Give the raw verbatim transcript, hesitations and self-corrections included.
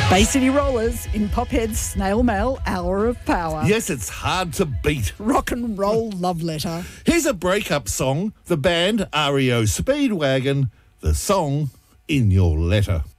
Bay City Rollers in Pophead's Snail Mail Hour of Power. Yes, it's hard to beat. Rock and roll love letter. Here's a breakup song. The band R E O Speedwagon. The song, In Your Letter.